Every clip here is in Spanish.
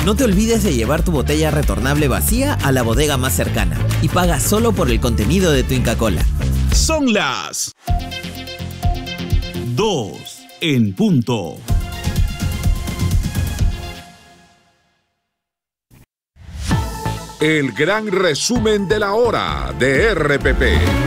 No te olvides de llevar tu botella retornable vacía a la bodega más cercana y paga solo por el contenido de tu Inca Kola. Son las 2 en punto. El gran resumen de la hora de RPP.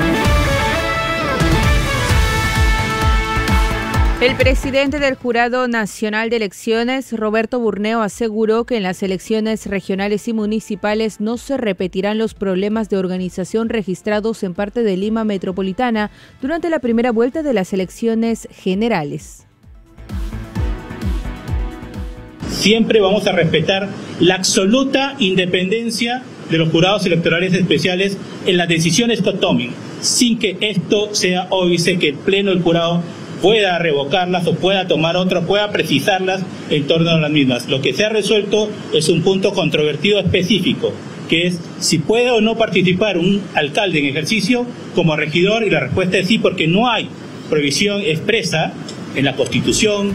El presidente del Jurado Nacional de Elecciones, Roberto Burneo, aseguró que en las elecciones regionales y municipales no se repetirán los problemas de organización registrados en parte de Lima Metropolitana durante la primera vuelta de las elecciones generales. Siempre vamos a respetar la absoluta independencia de los jurados electorales especiales en las decisiones que tomen, sin que esto sea óbice, que el pleno del jurado pueda revocarlas o pueda tomar otras, pueda precisarlas en torno a las mismas. Lo que se ha resuelto es un punto controvertido específico, que es si puede o no participar un alcalde en ejercicio como regidor, y la respuesta es sí, porque no hay prohibición expresa en la Constitución.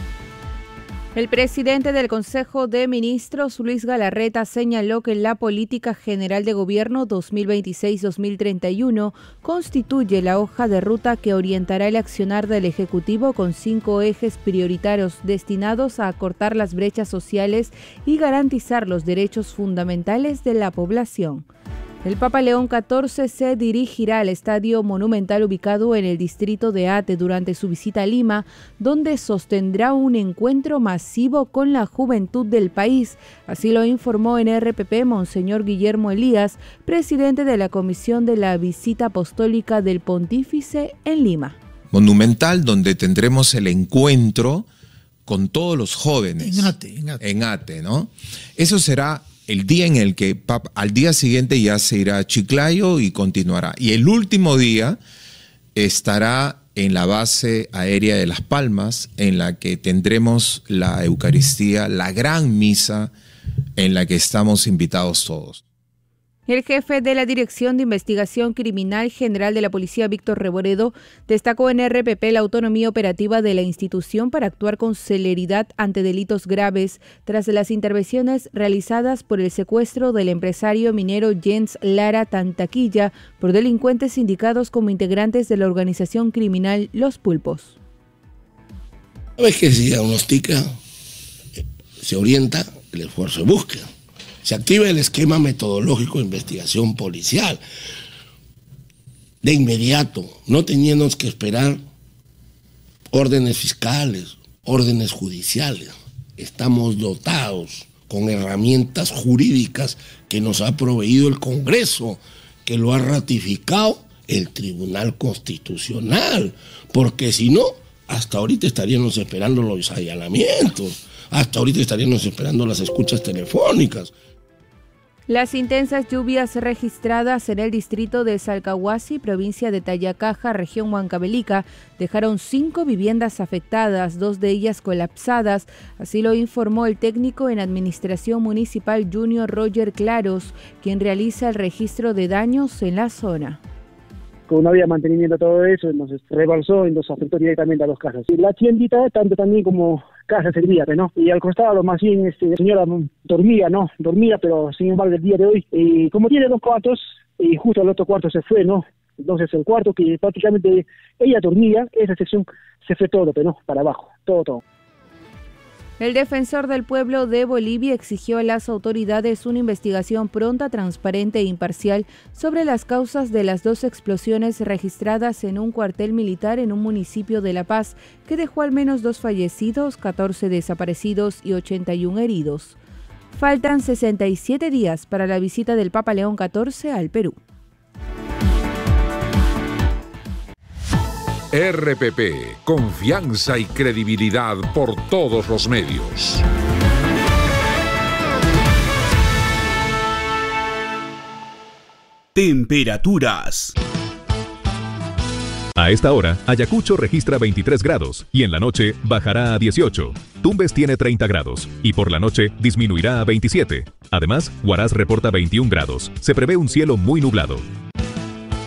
El presidente del Consejo de Ministros, Luis Galarreta, señaló que la Política General de Gobierno 2026-2031 constituye la hoja de ruta que orientará el accionar del Ejecutivo con 5 ejes prioritarios destinados a acortar las brechas sociales y garantizar los derechos fundamentales de la población. El Papa León XIV se dirigirá al Estadio Monumental ubicado en el distrito de Ate durante su visita a Lima, donde sostendrá un encuentro masivo con la juventud del país. Así lo informó en RPP Monseñor Guillermo Elías, presidente de la Comisión de la Visita Apostólica del Pontífice en Lima. Monumental, donde tendremos el encuentro con todos los jóvenes. En Ate, ¿no? Eso será el día en el que al día siguiente ya se irá a Chiclayo y continuará. Y el último día estará en la base aérea de Las Palmas, en la que tendremos la Eucaristía, la gran misa en la que estamos invitados todos. El jefe de la Dirección de Investigación Criminal General de la Policía, Víctor Reboredo, destacó en RPP la autonomía operativa de la institución para actuar con celeridad ante delitos graves tras las intervenciones realizadas por el secuestro del empresario minero Jens Lara Tantaquilla por delincuentes indicados como integrantes de la organización criminal Los Pulpos. Una vez que se diagnostica, se orienta el esfuerzo de búsqueda. Se activa el esquema metodológico de investigación policial. De inmediato, no teniendo que esperar órdenes fiscales, órdenes judiciales. Estamos dotados con herramientas jurídicas que nos ha proveído el Congreso, que lo ha ratificado el Tribunal Constitucional. Porque si no, hasta ahorita estaríamos esperando los allanamientos, hasta ahorita estaríamos esperando las escuchas telefónicas. Las intensas lluvias registradas en el distrito de Salcahuasi, provincia de Tayacaja, región Huancavelica, dejaron 5 viviendas afectadas, 2 de ellas colapsadas. Así lo informó el técnico en Administración Municipal Junior Roger Claros, quien realiza el registro de daños en la zona. Como no había mantenimiento de todo eso, nos rebalsó y nos afectó directamente a los casas. Y la tiendita, tanto también como casa servía, ¿no? Y al costado, más bien, la señora dormía, ¿no? Dormía, pero sin embargo, el día de hoy, como tiene 2 cuartos, y justo el otro cuarto se fue, ¿no? Entonces, el cuarto que prácticamente ella dormía, esa sección se fue todo, ¿no? Para abajo, todo. El defensor del pueblo de Bolivia exigió a las autoridades una investigación pronta, transparente e imparcial sobre las causas de las 2 explosiones registradas en un cuartel militar en un municipio de La Paz, que dejó al menos 2 fallecidos, 14 desaparecidos y 81 heridos. Faltan 67 días para la visita del Papa León XIV al Perú. RPP, confianza y credibilidad por todos los medios. Temperaturas. A esta hora, Ayacucho registra 23 grados y en la noche bajará a 18. Tumbes tiene 30 grados y por la noche disminuirá a 27. Además, Huaraz reporta 21 grados. Se prevé un cielo muy nublado.